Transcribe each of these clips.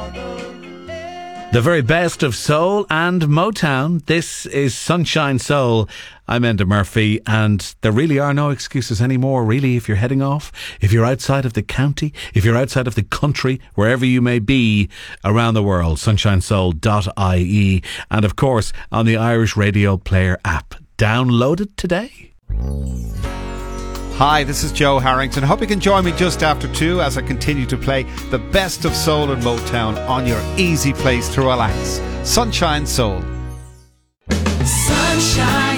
The very best of soul and Motown. This is Sunshine Soul. I'm Enda Murphy, and there really are no excuses anymore, really, if you're heading off, if you're outside of the county, if you're outside of the country, wherever you may be around the world. sunshinesoul.ie, and of course on the Irish Radio Player app. Download it today. Hi, this is Joe Harrington. Hope you can join me just after 2 as I continue to play the best of soul and Motown on your easy place to relax. Sunshine Soul. Sunshine.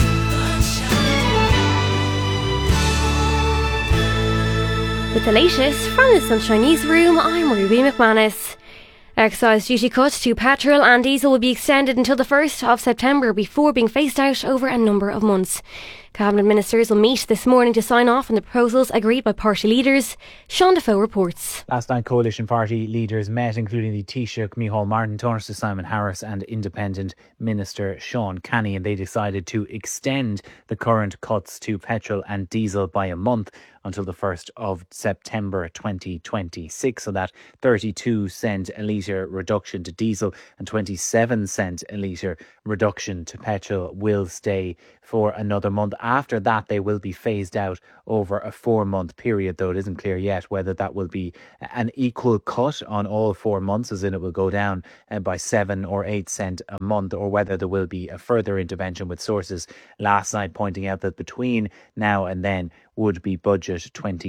With the latest from the Sunshine Newsroom, I'm Ruby McManus. Excise duty cuts to petrol and diesel will be extended until the 1st of September before being phased out over a number of months. Cabinet ministers will meet this morning to sign off on the proposals agreed by party leaders. Sean Defoe reports. Last night, coalition party leaders met, including the Taoiseach Micheál Martin, Tánaiste Simon Harris and Independent Minister Sean Kenny, and they decided to extend the current cuts to petrol and diesel by a month until the 1st of September 2026. So that 32 cent a litre reduction to diesel and 27 cent a litre reduction to petrol will stay for another month. After that, they will be phased out over a 4-month period, though it isn't clear yet whether that will be an equal cut on all 4 months, as in it will go down by 7 or 8 cent a month, or whether there will be a further intervention, with sources last night pointing out that between now and then would be budget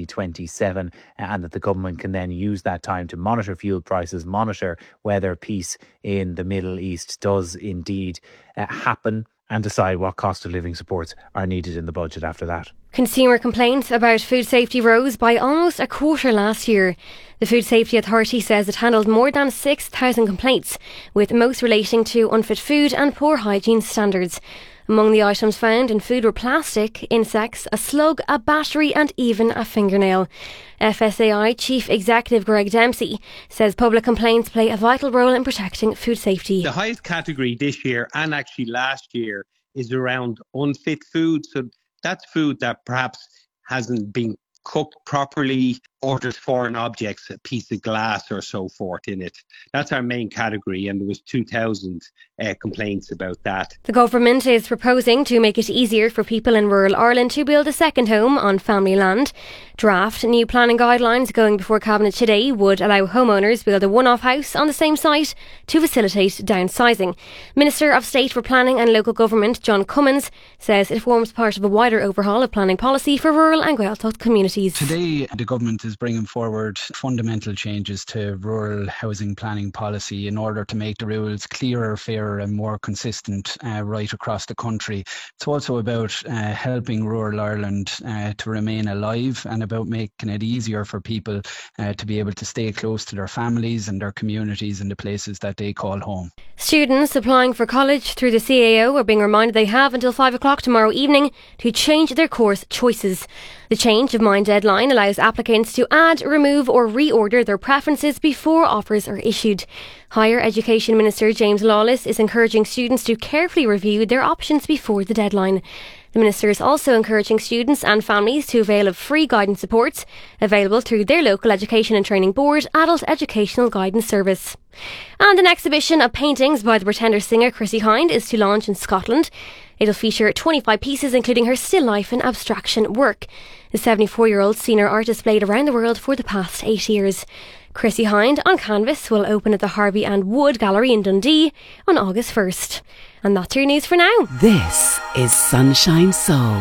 2027, and that the government can then use that time to monitor fuel prices, monitor whether peace in the Middle East does indeed happen, and decide what cost of living supports are needed in the budget after that. Consumer complaints about food safety rose by almost a quarter last year. The Food Safety Authority says it handled more than 6,000 complaints, with most relating to unfit food and poor hygiene standards. Among the items found in food were plastic, insects, a slug, a battery and even a fingernail. FSAI Chief Executive Greg Dempsey says public complaints play a vital role in protecting food safety. The highest category this year, and actually last year, is around unfit food. So that's food that perhaps hasn't been cooked properly, orders foreign objects, a piece of glass or so forth in it. That's our main category, and there was 2,000 complaints about that. The government is proposing to make it easier for people in rural Ireland to build a second home on family land. Draft new planning guidelines going before Cabinet today would allow homeowners build a one-off house on the same site to facilitate downsizing. Minister of State for Planning and Local Government John Cummins says it forms part of a wider overhaul of planning policy for rural and Gaeltacht communities. Today, the government is bringing forward fundamental changes to rural housing planning policy in order to make the rules clearer, fairer and more consistent right across the country. It's also about helping rural Ireland to remain alive, and about making it easier for people to be able to stay close to their families and their communities and the places that they call home. Students applying for college through the CAO are being reminded they have until 5 o'clock tomorrow evening to change their course choices. The change of mind deadline allows applicants to add, remove or reorder their preferences before offers are issued. Higher Education Minister James Lawless is encouraging students to carefully review their options before the deadline. The Minister is also encouraging students and families to avail of free guidance supports available through their local Education and Training Board Adult Educational Guidance Service. And an exhibition of paintings by the Pretender singer Chrissie Hynde is to launch in Scotland. It'll feature 25 pieces, including her still life and abstraction work. The 74-year-old seen her art displayed around the world for the past 8 years. Chrissie Hynde on canvas will open at the Harvey and Wood Gallery in Dundee on August 1st. And that's your news for now. This is Sunshine Soul.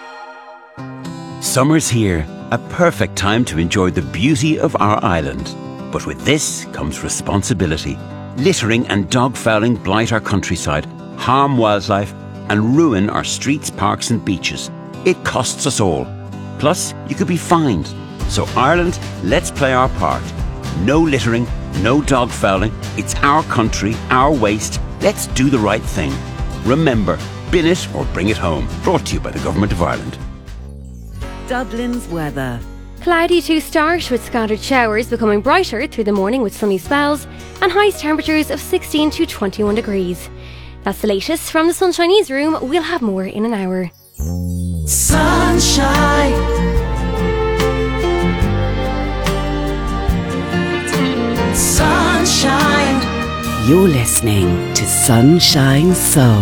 Summer's here, a perfect time to enjoy the beauty of our island. But with this comes responsibility. Littering and dog fouling blight our countryside, harm wildlife and ruin our streets, parks and beaches. It costs us all. Plus, you could be fined. So Ireland, let's play our part. No littering, no dog fouling. It's our country, our waste. Let's do the right thing. Remember, bin it or bring it home. Brought to you by the Government of Ireland. Dublin's weather. Cloudy to start, with scattered showers becoming brighter through the morning with sunny spells and highest temperatures of 16 to 21 degrees. That's the latest from the Sunshine Newsroom. We'll have more in an hour. Sunshine. Sunshine. You're listening to Sunshine Soul.